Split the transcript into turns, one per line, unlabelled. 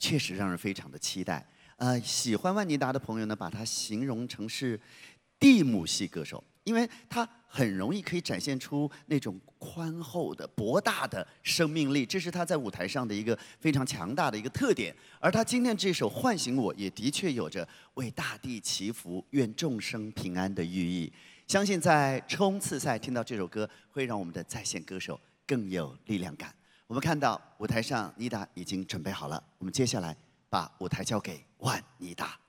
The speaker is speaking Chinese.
确实让人非常的期待。喜欢万妮达的朋友呢，把她形容成是地母系歌手，因为她很容易可以展现出那种宽厚的、博大的生命力，这是她在舞台上的一个非常强大的一个特点。而她今天这首《唤醒我》也的确有着为大地祈福、愿众生平安的寓意。相信在冲刺赛听到这首歌，会让我们的在线歌手更有力量感。我们看到舞台上妮达已经准备好了，我们接下来把舞台交给万妮达。